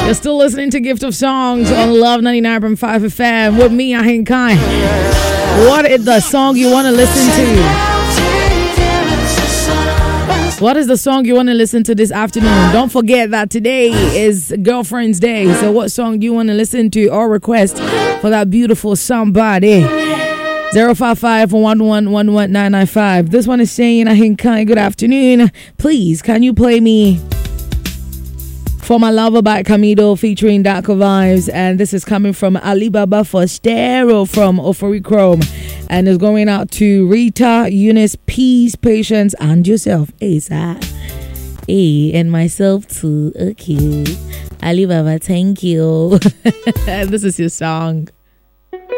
You're still listening to Gift of Songs on Love 99.5 FM with me, Ahin Kai. What is the song you want to listen to? What is the song you want to listen to this afternoon? Don't forget that today is Girlfriend's Day. So what song do you want to listen to or request for that beautiful somebody? 055-111-995. This one is saying, Ahin Kai, good afternoon. Please, can you play me For My Lover by Camido featuring Darker Vibes? And this is coming from Alibaba Fostero from Ofori Chrome. And it's going out to Rita, Eunice, Peace, Patience, and yourself, ASAP. Hey, and myself too. Okay. Alibaba, thank you. This is your song.